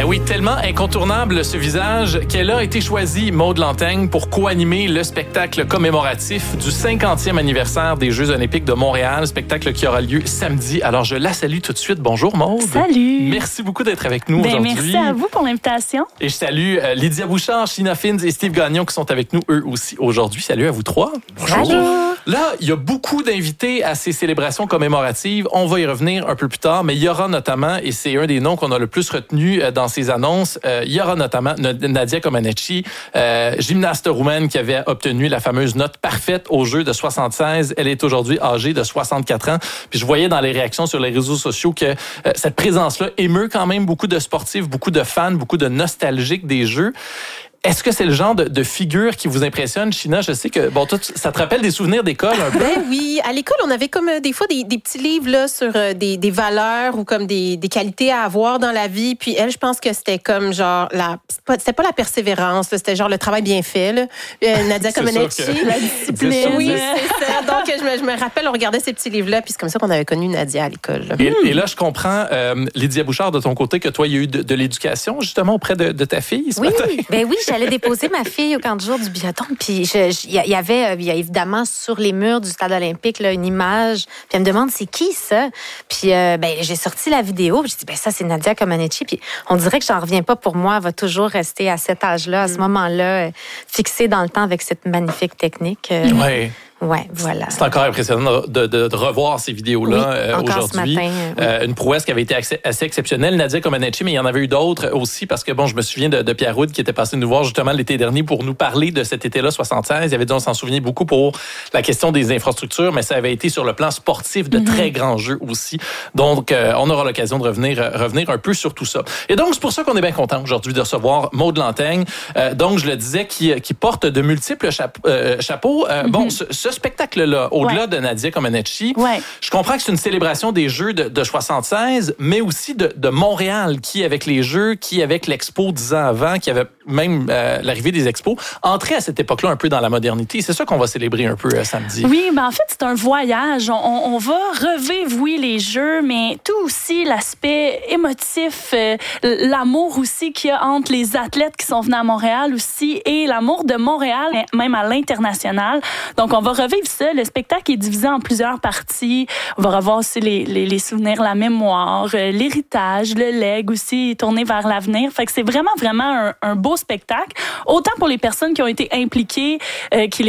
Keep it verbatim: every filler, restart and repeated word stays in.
Ben oui, tellement incontournable ce visage qu'elle a été choisie, Maude Lanteigne, pour co-animer le spectacle commémoratif du cinquantième anniversaire des Jeux olympiques de Montréal, spectacle qui aura lieu samedi. Alors, je la salue tout de suite. Bonjour, Maude. Salut. Merci beaucoup d'être avec nous ben, aujourd'hui. Merci à vous pour l'invitation. Et je salue euh, Lydia Bouchard, Sheena Fins et Steve Gagnon qui sont avec nous eux aussi aujourd'hui. Salut à vous trois. Bonjour. Salut. Là, il y a beaucoup d'invités à ces célébrations commémoratives. On va y revenir un peu plus tard, mais il y aura notamment, et c'est un des noms qu'on a le plus retenu dans ces annonces, euh, il y aura notamment Nadia Comaneci, euh, gymnaste roumaine qui avait obtenu la fameuse note parfaite aux Jeux de soixante-seize. Elle est aujourd'hui âgée de soixante-quatre ans. Puis je voyais dans les réactions sur les réseaux sociaux que euh, cette présence-là émeut quand même beaucoup de sportifs, beaucoup de fans, beaucoup de nostalgiques des Jeux. Est-ce que c'est le genre de, de figure qui vous impressionne, Sheena? Je sais que, bon, toi, ça te rappelle des souvenirs d'école un peu? Ben oui, à l'école, on avait comme euh, des fois des, des petits livres là, sur euh, des, des valeurs ou comme des, des qualités à avoir dans la vie. Puis elle, je pense que c'était comme genre, la, c'était pas la persévérance, là, c'était genre le travail bien fait. Là. Euh, Nadia Comaneci, que... la discipline. Oui, c'est ça. Donc, je me, je me rappelle, on regardait ces petits livres-là, puis c'est comme ça qu'on avait connu Nadia à l'école. Là. Et, hmm. et là, je comprends, euh, Lydia Bouchard, de ton côté, que toi, il y a eu de, de l'éducation, justement, auprès de, de ta fille ce oui, matin. Ben oui, j'allais déposer ma fille au camp de jour du biathlon. Puis il y avait il y a évidemment sur les murs du stade olympique là, une image. Puis elle me demande c'est qui ça. Puis euh, ben j'ai sorti la vidéo. Puis j'ai dit ben ça c'est Nadia Comaneci. Puis on dirait que j'en reviens pas pour moi. Elle va toujours rester à cet âge-là, à ce moment-là, euh, fixée dans le temps avec cette magnifique technique. Euh, ouais. Ouais, voilà. C'est encore impressionnant de, de, de revoir ces vidéos-là oui, euh, aujourd'hui. Matin, oui. euh, une prouesse qui avait été assez, assez exceptionnelle. Nadia Comaneci, mais il y en avait eu d'autres aussi parce que, bon, je me souviens de, de Pierre Houd qui était passé nous voir justement l'été dernier pour nous parler de cet été-là soixante-seize. Il avait dit on s'en souvenait beaucoup pour la question des infrastructures, mais ça avait été sur le plan sportif de mm-hmm. très grands jeux aussi. Donc, euh, on aura l'occasion de revenir, euh, revenir un peu sur tout ça. Et donc, c'est pour ça qu'on est bien content aujourd'hui de recevoir Maude Lanteigne. Euh, donc, je le disais, qui, qui porte de multiples chape- euh, chapeaux. Euh, mm-hmm. Bon, ce, ce spectacle-là, au-delà ouais. de Nadia Comaneci, ouais. je comprends que c'est une célébration des Jeux de, de soixante-seize, mais aussi de, de Montréal, qui, avec les Jeux, qui, avec l'Expo dix ans avant, qui avait même euh, l'arrivée des Expos, entrait à cette époque-là un peu dans la modernité. C'est ça qu'on va célébrer un peu euh, samedi. Oui, ben en fait, c'est un voyage. On, on va revivre, oui, les Jeux, mais tout aussi l'aspect émotif, euh, l'amour aussi qu'il y a entre les athlètes qui sont venus à Montréal aussi et l'amour de Montréal, même à l'international. Donc, on va revivre ça. Le spectacle est divisé en plusieurs parties. On va revoir aussi les, les, les souvenirs, la mémoire, euh, l'héritage, le legs aussi, tourné vers l'avenir. Fait que c'est vraiment, vraiment un, un beau spectacle. Autant pour les personnes qui ont été impliquées, euh, qui